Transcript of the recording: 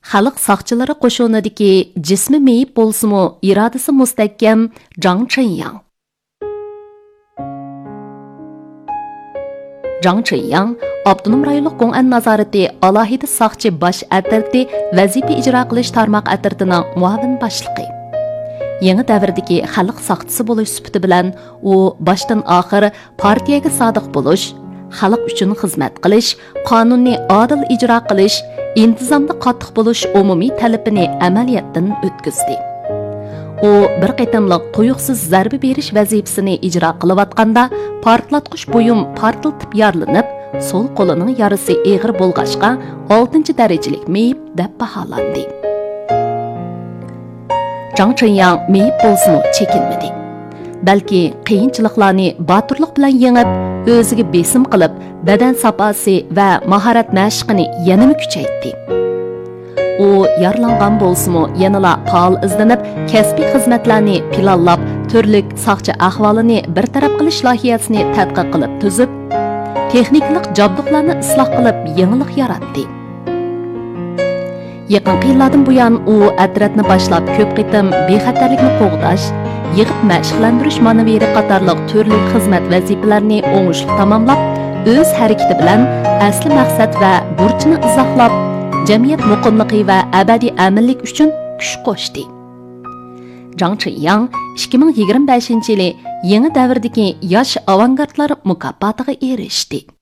Xalq saqchilari qo'shunidagi jismi meyib bo'lsa-mu, irodasi mustahkam Zhang Chenyang. Zhang Chenyang Abdunum rayonluq Gong'an nazorati alohida saqchi bosh atirti vazifa ijro qilish tarmoq atirtining muavin boshlig'i. Yangi davrdagi xalq saqchisi bo'lish sifati bilan u boshdan oxir partiyaga sodiq bo'lish, xalq uchun xizmat qilish, qonunni adil ijro qilish, intizomda qattiq bo'lish umumiy talabini amaliyotdan o'tkazdi. U bir qatamliq quyuqsiz zarba berish vazifasini ijro qilayotganda portlatqich buyum portlatib yorilinib, sol qo'lining yarasi eg'ir bo'lg'achqa 6-darajalik meyib deb baholandi. Zhang Chenyang meyib bo'lsa-mu chekinmadi. Balki qiyinchiliklarni boturlik bilan yengib, o'ziga besim qilib, badan saposi va mahorat mashqini yanada kuchaytirdi. U yaralangan bo'lsa-mu, yanala faol izlanib, kasbiy xizmatlarni planlab, turli saqchi ahvolini bir taraf qilish loyihasini tadqiq qilib tuzib, texniklik jabduqlarni isloh qilib, yangilik yaratdi. Yaqin yillardan buyon u atratni boshlab ko'p qitim bexatarlikni qo'g'dash, yig'ib mashqlantirish ma'naviyati qatorliq turli xizmat vazifalarini o'ngishli tamomlab, o'z harakati bilan asli maqsad va burchini izohlab, jamiyat muqimligi va abadiy aminlik uchun kuch qo'shdi. Zhang Chenyang 2025-yili yangi davrdagi yosh avangardlar mukofotiga erishdi.